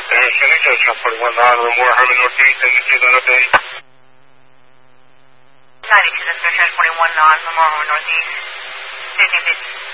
Phoenix, Truck 41 on Lemoore, Harmon Northeast, and give that update. 92, that's Trash 41 on Lemoore, Harmon Northeast. 1550.